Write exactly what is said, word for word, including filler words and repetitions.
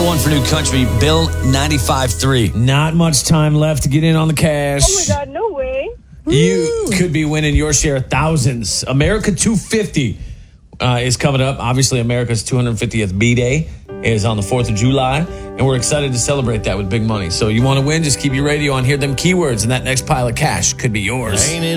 one for New Country, Bill ninety-five three. Not much time left to get in on the cash. Oh, my God, no way. You could be winning your share of thousands. America two fifty uh, is coming up. Obviously, America's two hundred fiftieth B-Day is on the fourth of July, and we're excited to celebrate that with big money. So you want to win, just keep your radio on, hear them keywords, and that next pile of cash could be yours. Ain't it